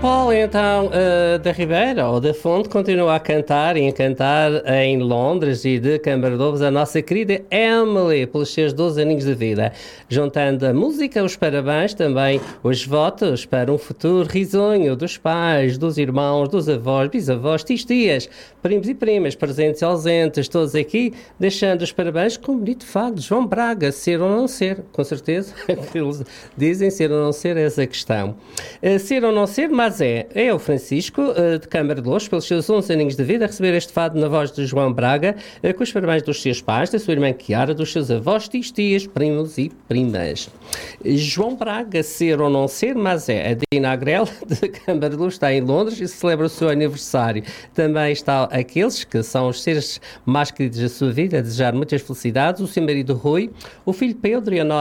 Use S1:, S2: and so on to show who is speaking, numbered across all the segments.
S1: Paulo, então, da Ribeira, ou da Fonte, continua a cantar e encantar em Londres e de Câmara de Lobos a nossa querida Emily, pelos seus 12 aninhos de vida. Juntando a música, os parabéns, também os votos para um futuro risonho dos pais, dos irmãos, dos avós, bisavós, tias, primos e primas, presentes e ausentes, todos aqui, deixando os parabéns com o bonito fado de João Braga, ser ou não ser, com certeza, eles dizem ser ou não ser, essa questão. Ser ou não ser, mas é o Francisco, de Câmara de Lobos, pelos seus 11 aninhos de vida, a receber este fado na voz de João Braga, com os parabéns dos seus pais, da sua irmã Chiara, dos seus avós, tias, primos e primas. João Braga, ser ou não ser, mas a Dina Agrel, de Câmara de Lobos, está em Londres e celebra o seu aniversário. Também está aqueles que são os seres mais queridos da sua vida, a desejar muitas felicidades, o seu marido Rui, o filho Pedro e a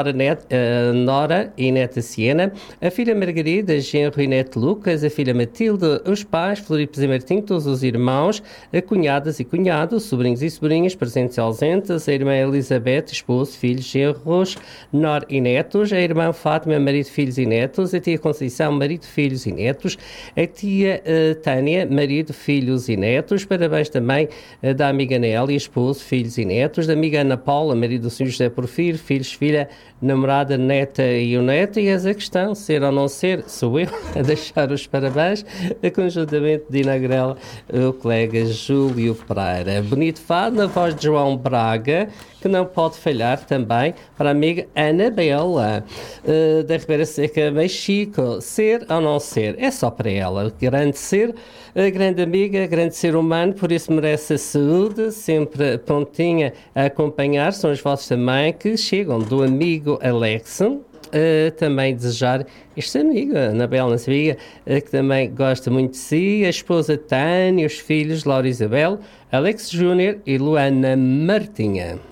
S1: Nora e neta Siena, a filha Margarida, genro e neto Lucas, a filha Matilde, os pais, Floripes e Martim, todos os irmãos, a cunhadas e cunhados, sobrinhos e sobrinhas, presentes e ausentes, a irmã Elizabeth, esposo, filhos, genros, nor e netos, a irmã Fátima, marido, filhos e netos, a tia Conceição, marido, filhos e netos, a tia Tânia, marido, filhos e netos, parabéns também da amiga Nélia, esposo, filhos e netos, da amiga Ana Paula, marido do Sr. José Porfiro, filhos, filha, namorada, neta e o neto, e essa questão, ser ou não ser, sou eu a deixar os parabéns, conjuntamente de Inagrela, o colega Júlio Pereira. Bonito fado na voz de João Braga, que não pode falhar também para a amiga Anabela, da Ribeira Seca, Mexico. Ser ou não ser, é só para ela. Grande ser, grande amiga, grande ser humano, por isso merece a saúde, sempre prontinha a acompanhar. São os vossos também que chegam do amigo Alex. Também desejar este amigo, Anabela, nossa amiga, que também gosta muito de si, a esposa Tânia, os filhos Laura Isabel, Alex Júnior e Luana Martinha.